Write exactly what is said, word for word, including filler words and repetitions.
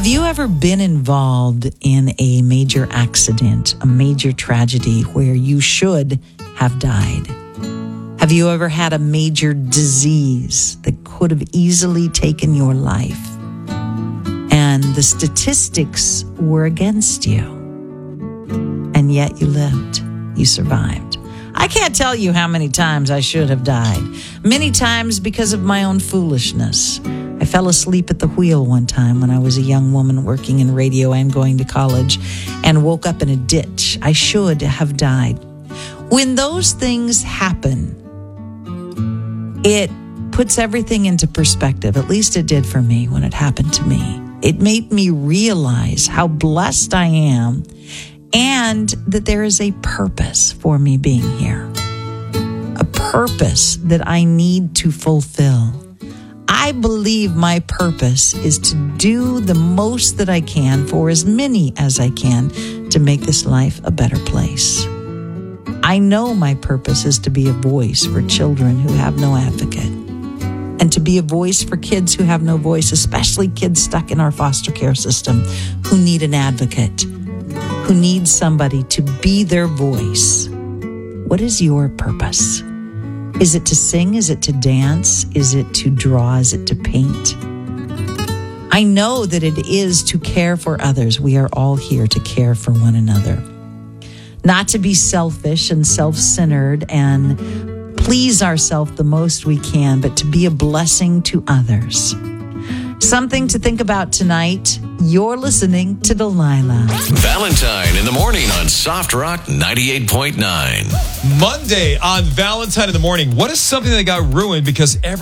Have you ever been involved in a major accident, a major tragedy where you should have died? Have you ever had a major disease that could have easily taken your life? And the statistics were against you. And yet you lived. You survived. I can't tell you how many times I should have died. Many times because of my own foolishness. I fell asleep at the wheel one time when I was a young woman working in radio and going to college and woke up in a ditch. I should have died. When those things happen, it puts everything into perspective. At least it did for me when it happened to me. It made me realize how blessed I am and that there is a purpose for me being here. A purpose that I need to fulfill. I believe my purpose is to do the most that I can for as many as I can to make this life a better place. I know my purpose is to be a voice for children who have no advocate and to be a voice for kids who have no voice, especially kids stuck in our foster care system who need an advocate, who need somebody to be their voice. What is your purpose? Is it to sing? Is it to dance? Is it to draw? Is it to paint? I know that it is to care for others. We are all here to care for one another. Not to be selfish and self-centered and please ourselves the most we can, but to be a blessing to others. Something to think about tonight. You're listening to Delilah. Valentine in the morning on Soft Rock ninety-eight point nine. Monday on Valentine in the morning. What is something that got ruined because every